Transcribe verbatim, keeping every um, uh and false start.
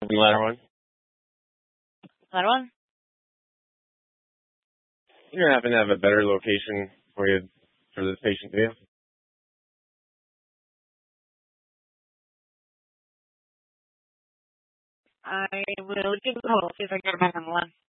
The latter one. Latter one? You don't happen to have a better location for you for this patient to be? I will give you a call, see if I can get him back on the line.